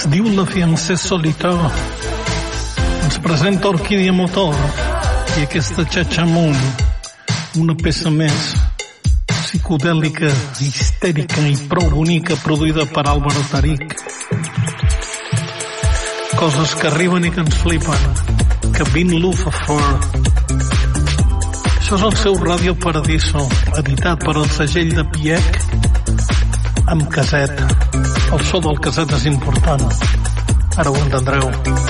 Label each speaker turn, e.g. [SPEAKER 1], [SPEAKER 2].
[SPEAKER 1] diu La Fiancée Solitaire. Ens presenta Orquídea Motor i aquesta Chachamoon, una peça més psicodèlica, histèrica i prou bonica, produïda per Álvaro Taric. Coses que arriben i que ens flipen. Cabin Lufafor. Això és el seu Radio Paradiso, editat per el segell de Piec amb caseta. El so del caset és important. Ara ho entendreu.